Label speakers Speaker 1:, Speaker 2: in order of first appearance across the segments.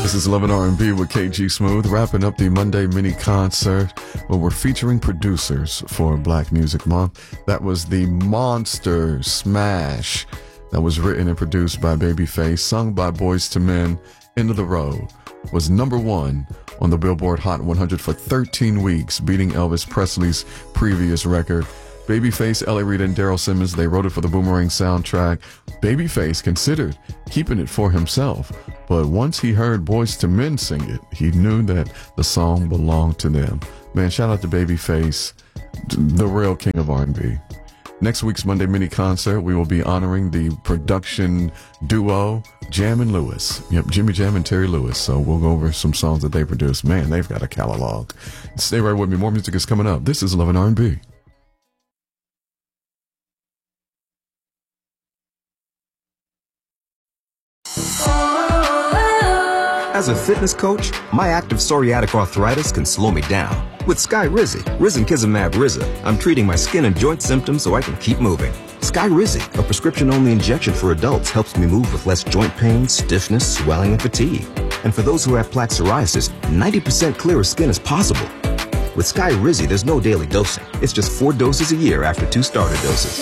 Speaker 1: This is Love and R&B with KG Smooth, wrapping up the Monday mini concert where we're featuring producers for Black Music Month. That was the Monster Smash that was written and produced by Babyface, sung by Boyz II Men. End of the Road was number one on the Billboard Hot 100 for 13 weeks, beating Elvis Presley's previous record. Babyface, L.A. Reid, and Daryl Simmons, they wrote it for the Boomerang soundtrack. Babyface considered keeping it for himself, but once he heard Boyz II Men sing it, he knew that the song belonged to them. Man, shout out to Babyface, the real king of R&B. Next week's Monday mini concert, we will be honoring the production duo Jam and Lewis. Yep, Jimmy Jam and Terry Lewis. So we'll go over some songs that they produced. Man, they've got a catalog. Stay right with me. More music is coming up. This is Love and R&B.
Speaker 2: As a fitness coach, my active psoriatic arthritis can slow me down. With Skyrizi, risankizumab Riza, I'm treating my skin and joint symptoms so I can keep moving. Skyrizi, a prescription-only injection for adults, helps me move with less joint pain, stiffness, swelling, and fatigue. And for those who have plaque psoriasis, 90% clearer skin is possible. With Skyrizi, there's no daily dosing. It's just 4 doses a year after 2 starter doses.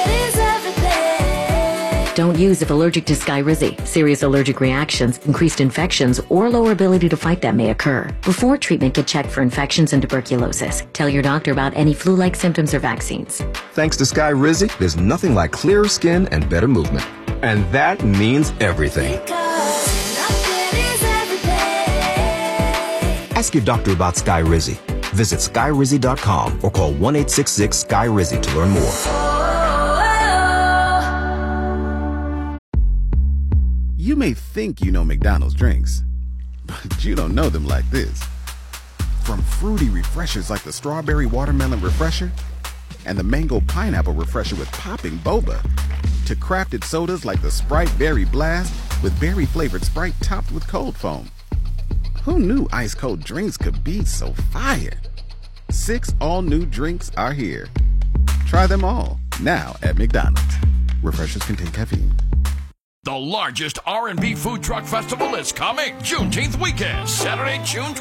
Speaker 3: Don't use if allergic to Skyrizi. Serious allergic reactions, increased infections, or lower ability to fight them may occur. Before treatment, get checked for infections and tuberculosis. Tell your doctor about any flu-like symptoms or vaccines.
Speaker 2: Thanks to Skyrizi, there's nothing like clearer skin and better movement. And that means everything. Ask your doctor about Skyrizi. Visit Skyrizi.com or call 1-866-SKY-RIZI to learn more.
Speaker 4: You may think you know McDonald's drinks, but you don't know them like this. From fruity refreshers like the Strawberry Watermelon Refresher and the Mango Pineapple Refresher with popping boba, to crafted sodas like the Sprite Berry Blast with berry-flavored Sprite topped with cold foam. Who knew ice-cold drinks could be so fire? 6 all-new drinks are here. Try them all, now at McDonald's. Refreshers contain caffeine.
Speaker 5: The largest R&B food truck festival is coming Juneteenth weekend, Saturday, June